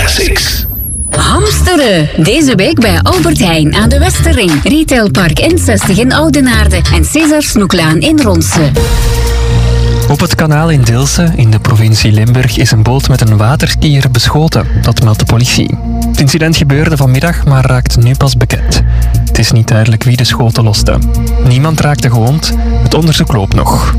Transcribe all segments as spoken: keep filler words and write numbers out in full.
Classics. Hamsteren. Deze week bij Albert Heijn aan de Westerring. Retailpark N zestig in Oudenaarde en César Snoeklaan in Ronse. Op het kanaal in Dilse, in de provincie Limburg, is een boot met een waterskier beschoten. Dat meldt de politie. Het incident gebeurde vanmiddag, maar raakt nu pas bekend. Het is niet duidelijk wie de schoten loste. Niemand raakte gewond. Het onderzoek loopt nog.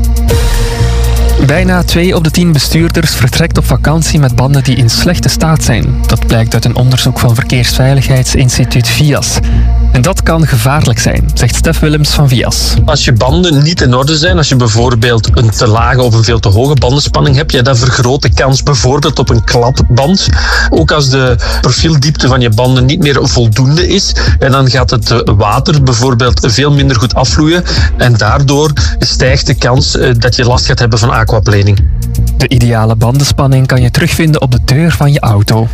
Bijna twee op de tien bestuurders vertrekt op vakantie met banden die in slechte staat zijn. Dat blijkt uit een onderzoek van Verkeersveiligheidsinstituut V I A S. En dat kan gevaarlijk zijn, zegt Stef Willems van V I A S. Als je banden niet in orde zijn, als je bijvoorbeeld een te lage of een veel te hoge bandenspanning hebt, ja, dan vergroot de kans bijvoorbeeld op een klapband. Ook als de profieldiepte van je banden niet meer voldoende is, en dan gaat het water bijvoorbeeld veel minder goed afvloeien en daardoor stijgt de kans dat je last gaat hebben van aquaplaning. De ideale bandenspanning kan je terugvinden op de deur van je auto.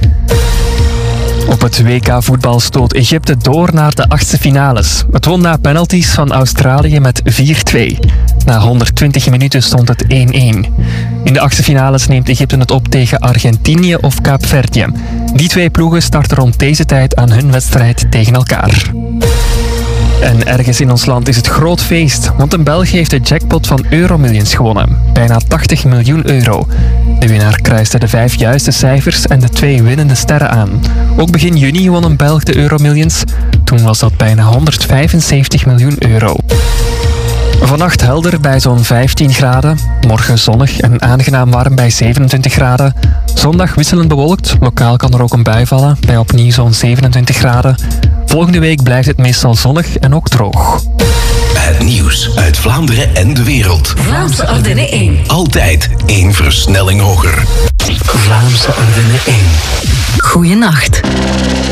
Op het W K voetbal stoot Egypte door naar de achtste finales. Het won na penalties van Australië met vier twee. Na honderdtwintig minuten stond het één-één. In de achtste finales neemt Egypte het op tegen Argentinië of Kaapverdië. Die twee ploegen starten rond deze tijd aan hun wedstrijd tegen elkaar. En ergens in ons land is het groot feest, want een Belg heeft de jackpot van Euromillions gewonnen. Bijna tachtig miljoen euro. De winnaar kruiste de vijf juiste cijfers en de twee winnende sterren aan. Ook begin juni won een Belg de Euromillions. Toen was dat bijna honderdvijfenzeventig miljoen euro. Vannacht helder bij zo'n vijftien graden. Morgen zonnig en aangenaam warm bij zevenentwintig graden. Zondag wisselend bewolkt. Lokaal kan er ook een bui vallen bij opnieuw zo'n zevenentwintig graden. Volgende week blijft het meestal zonnig en ook droog. Het nieuws uit Vlaanderen en de wereld. Vlaamse Ardennen één. Altijd één versnelling hoger. Vlaamse Ardennen één. Goeienacht.